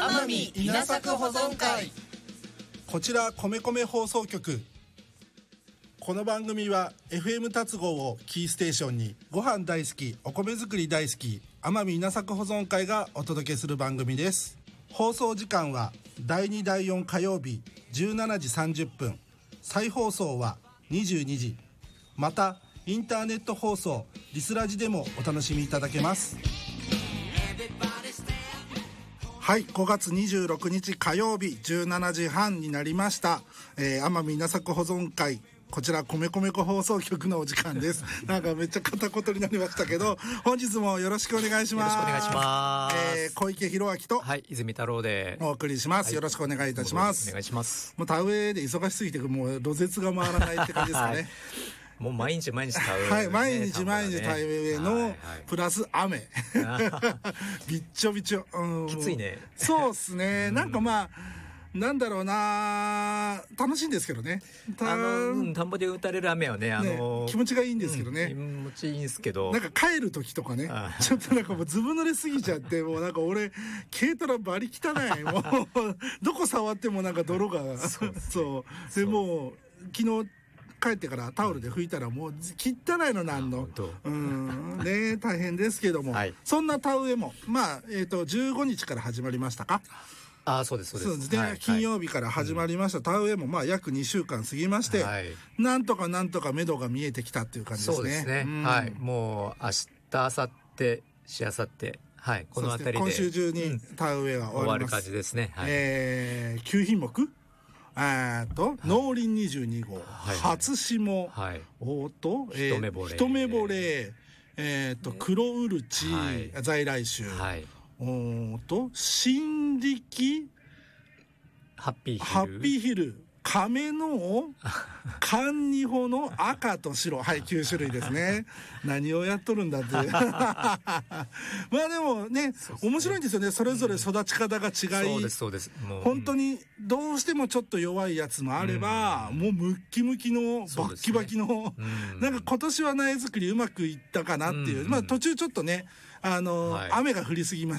奄美稲作保存会。 こちら米米放送局。この番組は FM 達合をキーステーションにご飯大好き、お米作り大好き、奄美稲作保存会がお届けする番組です。放送時間は第2第4火曜日17時30分、再放送は22時、またインターネット放送リスラジでもお楽しみいただけます。はい、5月26日火曜日17時半になりました。奄美稲作保存会、こちら米米放送局のお時間ですなんかめっちゃ片言になりましたけど、本日もよろしくお願いします。 よろしくお願いします。 小池弘明と、 はい、泉太郎でお送りします、はい、よろしくお願いいたします。 お願いします。 もう田植えで忙しすぎてもう路舌が回らないって感じですかね、はい、 もう毎日田植え、 はい、毎日田植えのプラス雨びっちょびちょ、 きついね。 そうっすね、なんかまあなんだろうな、楽しいんですけどね。 田んぼで打たれる雨はね、 気持ちがいいんですけどね、 気持ちいいんですけど、 なんか帰る時とかね、ちょっとなんかもうずぶ濡れすぎちゃってもうなんか俺軽トラバリ汚いもうどこ触ってもなんか泥がそうでもう昨日帰ってからタオルで拭いたらもう汚いのなんのね、大変ですけども、はい、そんな田植えもまあ15日から始まりましたか。 そうですそうですね、はい、金曜日から始まりました、田植えもまあ約2週間過ぎまして、はい、なんとか目処が見えてきたっていう感じですね。 そうですね、はい、もう明日明後日しあさってはい、この辺りで今週中に田植えが終わります。 終わる感じですね、はい、 9品目農林22号、初霜、一目惚れ、黒うるち、在来種、新力、 ハッピーヒル、 亀の寒二穂の赤と白、はい、9種類ですね何をやっとるんだってまあでもね、面白いんですよね、それぞれ育ち方が違い、 そうです本当にどうしてもちょっと弱いやつもあれば、もうムッキムキのバッキバキの、なんか今年は苗作りうまくいったかなっていう、まあ途中ちょっとね雨が降りすぎま